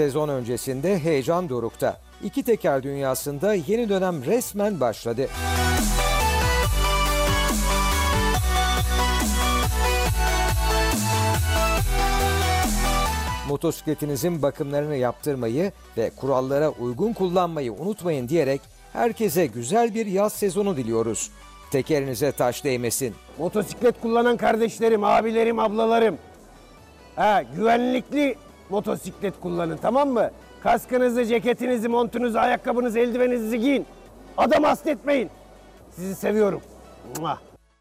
Sezon öncesinde heyecan dorukta. İki teker dünyasında yeni dönem resmen başladı. Motosikletinizin bakımlarını yaptırmayı ve kurallara uygun kullanmayı unutmayın diyerek herkese güzel bir yaz sezonu diliyoruz. Tekerinize taş değmesin. Motosiklet kullanan kardeşlerim, abilerim, ablalarım. Güvenlikli motosiklet kullanın, tamam mı? Kaskınızı, ceketinizi, montunuzu, ayakkabınızı, eldiveninizi giyin. Adam hasta etmeyin. Sizi seviyorum. Mua.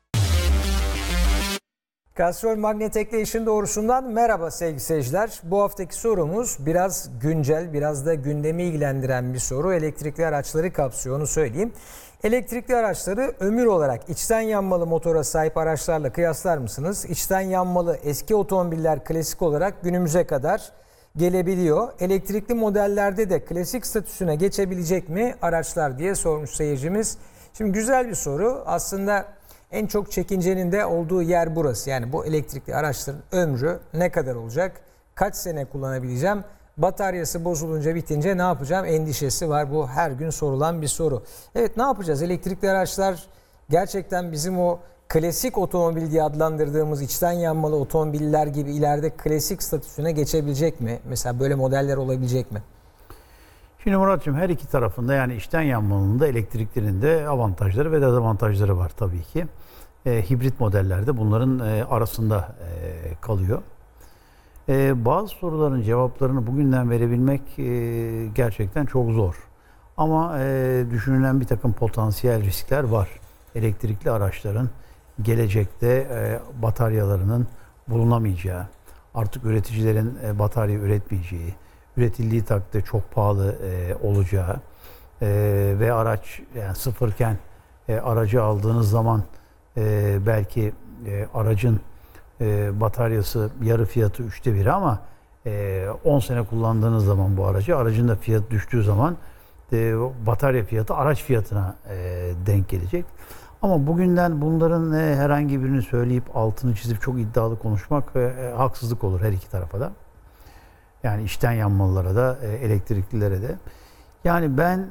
Castrol Magnetekleş'in doğrusundan merhaba sevgili seyirciler. Bu haftaki sorumuz biraz güncel, biraz da gündemi ilgilendiren bir soru. Elektrikli araçları kapsıyor, onu söyleyeyim. Elektrikli araçları ömür olarak içten yanmalı motora sahip araçlarla kıyaslar mısınız? İçten yanmalı eski otomobiller klasik olarak günümüze kadar gelebiliyor. Elektrikli modellerde de klasik statüsüne geçebilecek mi araçlar diye sormuş seyircimiz. Şimdi güzel bir soru. Aslında en çok çekincenin de olduğu yer burası. Yani bu elektrikli araçların ömrü ne kadar olacak? Kaç sene kullanabileceğim? Bataryası bozulunca, bitince ne yapacağım endişesi var. Bu her gün sorulan bir soru. Evet, ne yapacağız? Elektrikli araçlar gerçekten bizim o klasik otomobil diye adlandırdığımız içten yanmalı otomobiller gibi ileride klasik statüsüne geçebilecek mi? Mesela böyle modeller olabilecek mi? Şimdi Murat'cığım, her iki tarafında, yani içten yanmalının da elektriklerin de avantajları ve dezavantajları var tabii ki. Hibrit modellerde bunların arasında kalıyor. Bazı soruların cevaplarını bugünden verebilmek gerçekten çok zor. Ama düşünülen bir takım potansiyel riskler var. Elektrikli araçların gelecekte bataryalarının bulunamayacağı, artık üreticilerin batarya üretmeyeceği, üretildiği takdirde çok pahalı olacağı ve araç, yani sıfırken aracı aldığınız zaman belki aracın bataryası yarı fiyatı 1/3 ama 10 sene kullandığınız zaman bu aracın da fiyatı düştüğü zaman batarya fiyatı araç fiyatına denk gelecek. Ama bugünden bunların herhangi birini söyleyip altını çizip çok iddialı konuşmak haksızlık olur her iki tarafa da. Yani içten yanmalılara da elektriklilere de. Yani ben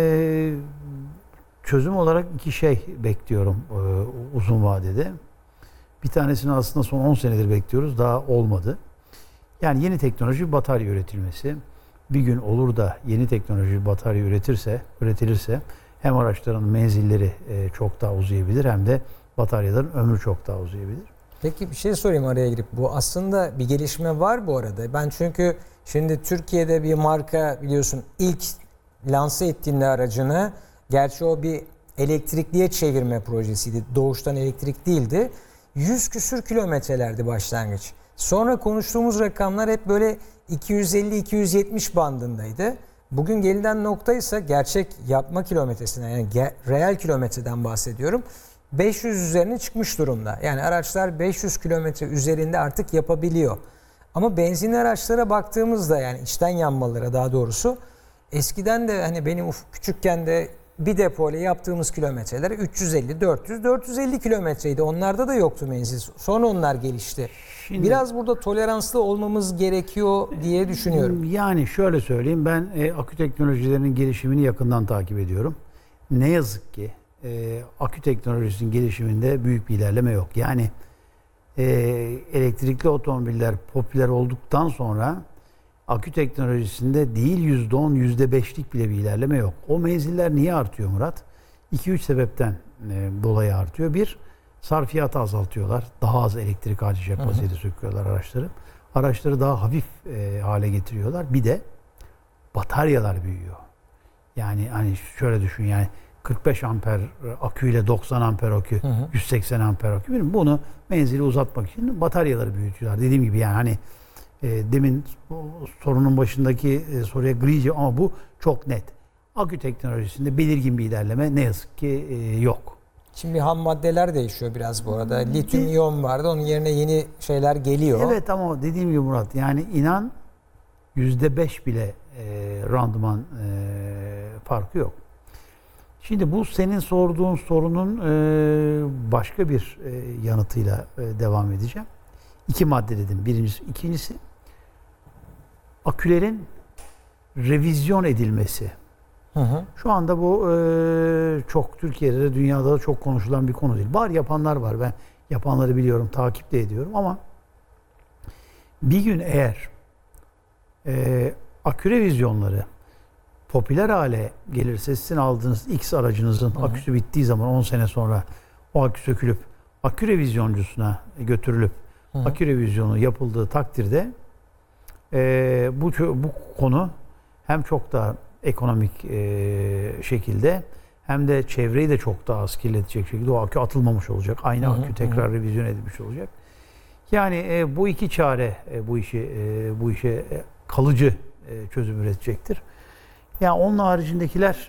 çözüm olarak iki şey bekliyorum uzun vadede. Bir tanesini aslında son 10 senedir bekliyoruz. Daha olmadı. Yani yeni teknoloji batarya üretilmesi. Bir gün olur da yeni teknoloji batarya üretilirse hem araçların menzilleri çok daha uzayabilir hem de bataryaların ömrü çok daha uzayabilir. Peki bir şey sorayım araya girip. Bu aslında bir gelişme var bu arada. Ben çünkü şimdi Türkiye'de bir marka, biliyorsun, ilk lanse ettiğinde aracını, gerçi o bir elektrikliye çevirme projesiydi. Doğuştan elektrik değildi. 100 küsür kilometrelerdi başlangıç. Sonra konuştuğumuz rakamlar hep böyle 250-270 bandındaydı. Bugün gelinen nokta ise gerçek yapma kilometresinden, yani reel kilometreden bahsediyorum. 500 üzerine çıkmış durumda. Yani araçlar 500 kilometre üzerinde artık yapabiliyor. Ama benzinli araçlara baktığımızda, yani içten yanmalılara daha doğrusu, eskiden de hani benim küçükken de bir depoyla yaptığımız kilometreler 350, 400, 450 kilometreydi. Onlarda da yoktu menzil. Sonra onlar gelişti. Şimdi, biraz burada toleranslı olmamız gerekiyor diye düşünüyorum. Yani şöyle söyleyeyim, ben akü teknolojilerinin gelişimini yakından takip ediyorum. Ne yazık ki akü teknolojisinin gelişiminde büyük bir ilerleme yok. Yani elektrikli otomobiller popüler olduktan sonra akü teknolojisinde değil %10, %5'lik bile bir ilerleme yok. O menziller niye artıyor Murat? 2-3 sebepten dolayı artıyor. Bir, sarfiyatı azaltıyorlar. Daha az elektrik harcayacak vaziyete söküyorlar araçları. Araçları daha hafif hale getiriyorlar. Bir de bataryalar büyüyor. Yani hani şöyle düşün, yani 45 amper aküyle 90 amper akü, 180 amper akü. Bunu menzili uzatmak için bataryaları büyütüyorlar. Dediğim gibi, yani hani demin sorunun başındaki soruya grice ama bu çok net. Akü teknolojisinde belirgin bir ilerleme ne yazık ki yok. Şimdi ham maddeler değişiyor biraz bu arada. Lityum iyon vardı. Onun yerine yeni şeyler geliyor. Evet, ama dediğim gibi Murat, yani inan %5 bile randıman farkı yok. Şimdi bu senin sorduğun sorunun başka bir yanıtıyla devam edeceğim. 2 madde dedim. Birincisi. İkincisi, akülerin revizyon edilmesi. Şu anda bu çok Türkiye'de de dünyada da çok konuşulan bir konu değil. Var, yapanlar var. Ben yapanları biliyorum, takip de ediyorum ama bir gün eğer akü revizyonları popüler hale gelirse, sizin aldığınız X aracınızın aküsü bittiği zaman 10 sene sonra o akü sökülüp akü revizyoncusuna götürülüp akü revizyonu yapıldığı takdirde bu konu hem çok daha ekonomik şekilde hem de çevreyi de çok daha az kirletecek şekilde o akü atılmamış olacak. Aynı akü tekrar revizyon edilmiş olacak. Yani bu iki çare bu işe kalıcı çözüm üretecektir. Yani onun haricindekiler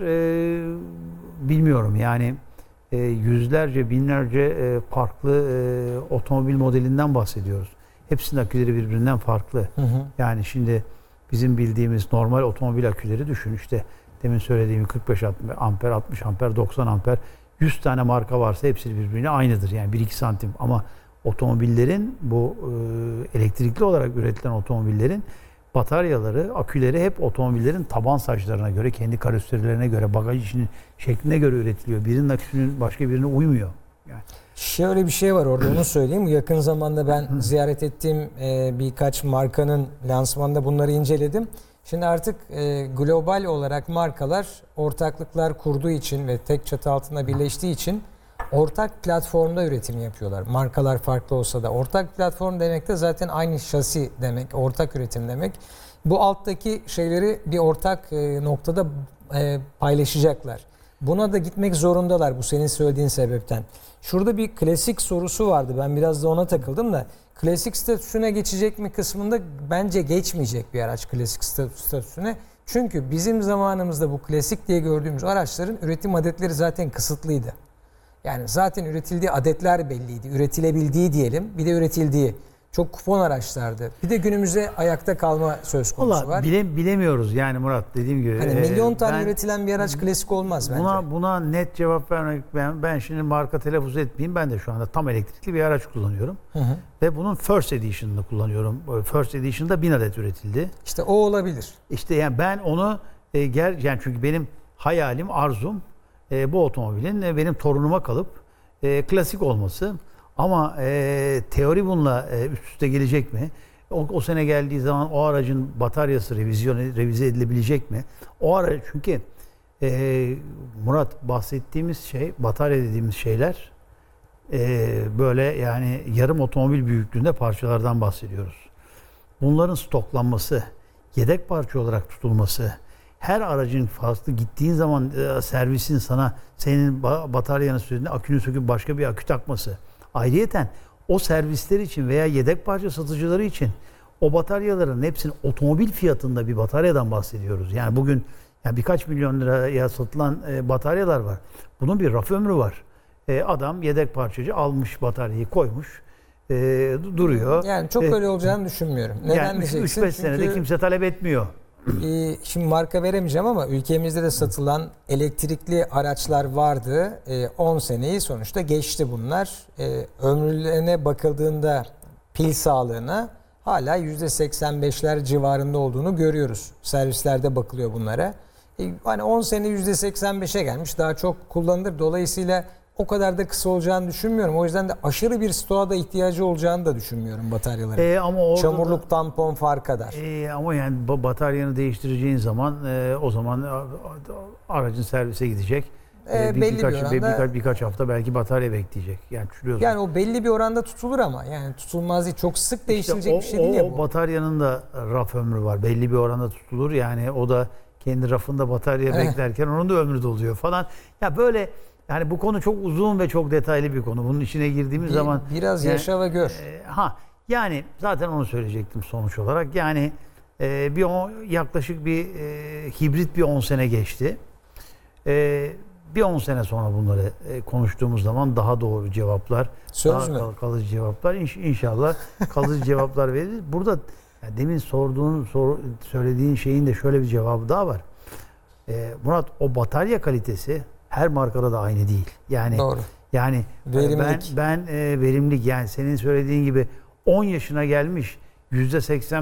bilmiyorum yani yüzlerce, binlerce farklı otomobil modelinden bahsediyoruz. Hepsinin aküleri birbirinden farklı. Yani şimdi bizim bildiğimiz normal otomobil aküleri düşün. İşte demin söylediğim 45 amper, 60 amper, 90 amper 100 tane marka varsa hepsi birbirine aynıdır. Yani 1-2 santim ama otomobillerin bu elektrikli olarak üretilen otomobillerin bataryaları, aküleri hep otomobillerin taban saçlarına göre, kendi karoserilerine göre, bagaj içinin şekline göre üretiliyor. Birinin aküsünün başka birine uymuyor. Yani. Şöyle bir şey var orada, onu söyleyeyim. Yakın zamanda ben ziyaret ettiğim birkaç markanın lansmanında bunları inceledim. Şimdi artık global olarak markalar ortaklıklar kurduğu için ve tek çatı altında birleştiği için ortak platformda üretim yapıyorlar. Markalar farklı olsa da ortak platform demek de zaten aynı şasi demek, ortak üretim demek. Bu alttaki şeyleri bir ortak noktada paylaşacaklar. Buna da gitmek zorundalar bu senin söylediğin sebepten. Şurada bir klasik sorusu vardı. Ben biraz da ona takıldım da. Klasik statüsüne geçecek mi kısmında bence geçmeyecek bir araç klasik statüsüne. Çünkü bizim zamanımızda bu klasik diye gördüğümüz araçların üretim adetleri zaten kısıtlıydı. Yani zaten üretildiği adetler belliydi. Üretilebildiği diyelim. Bir de üretildiği. Çok kupon araçlardı. Bir de günümüze ayakta kalma söz konusu var. Bilemiyoruz yani Murat, dediğim gibi. Hani milyon tane üretilen bir araç klasik olmaz bence. Buna net cevap vermek, ben şimdi marka telaffuz etmeyeyim. Ben de şu anda tam elektrikli bir araç kullanıyorum. Ve bunun First Edition'ını kullanıyorum. First Edition'da 1000 adet üretildi. İşte o olabilir. İşte yani ben onu yani çünkü benim hayalim, arzum bu otomobilin benim torunuma kalıp klasik olması. Ama teori bununla üst üste gelecek mi? O sene geldiği zaman o aracın bataryası revize edilebilecek mi? O araç çünkü Murat, bahsettiğimiz şey, batarya dediğimiz şeyler böyle yani yarım otomobil büyüklüğünde parçalardan bahsediyoruz. Bunların stoklanması, yedek parça olarak tutulması, her aracın farklı gittiğin zaman servisin sana senin bataryanın üstüne akünü söküp başka bir akü takması. Ayrıyeten o servisler için veya yedek parça satıcıları için o bataryaların hepsinin otomobil fiyatında bir bataryadan bahsediyoruz. Yani bugün yani birkaç milyon liraya satılan bataryalar var. Bunun bir raf ömrü var. Adam yedek parçacı almış bataryayı koymuş duruyor. Yani çok öyle olacağını düşünmüyorum. Neden yani diyeceksin? 3-5 senede kimse talep etmiyor. Şimdi marka veremeyeceğim ama ülkemizde de satılan elektrikli araçlar vardı. 10 seneyi sonuçta geçti bunlar. Ömürlerine bakıldığında pil sağlığına hala %85'ler civarında olduğunu görüyoruz. Servislerde bakılıyor bunlara. Hani 10 sene %85'e gelmiş, daha çok kullanılır. Dolayısıyla o kadar da kısa olacağını düşünmüyorum. O yüzden de aşırı bir stoğa da ihtiyacı olacağını da düşünmüyorum bataryaların. Ama çamurluk, tampon fark kadar. Ama yani bataryanı değiştireceğin zaman o zaman aracın servise gidecek. Birkaç hafta belki batarya bekleyecek. Yani o belli bir oranda tutulur ama yani tutulmaz değil. Çok sık değiştirilecek bir şey değil ya bu. O bataryanın da raf ömrü var. Belli bir oranda tutulur. Yani o da kendi rafında batarya beklerken onun da ömrü doluyor falan. Ya böyle yani bu konu çok uzun ve çok detaylı bir konu. Bunun içine girdiğimiz zaman biraz yaşa ve gör. Yani zaten onu söyleyecektim sonuç olarak. Yani yaklaşık bir hibrit bir 10 sene geçti. Bir 10 sene sonra bunları konuştuğumuz zaman daha doğru cevaplar, kalıcı cevaplar inşallah kalıcı cevaplar veririz. Burada yani demin söylediğin şeyin de şöyle bir cevabı daha var. Murat, o batarya kalitesi her markada da aynı değil. Yani doğru. Yani verimlilik. ben verimlilik, yani senin söylediğin gibi 10 yaşına gelmiş %85